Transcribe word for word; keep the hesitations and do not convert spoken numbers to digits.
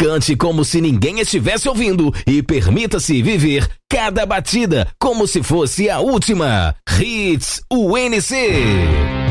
Cante como se ninguém estivesse ouvindo e permita-se viver cada batida como se fosse a última. Hits U N C.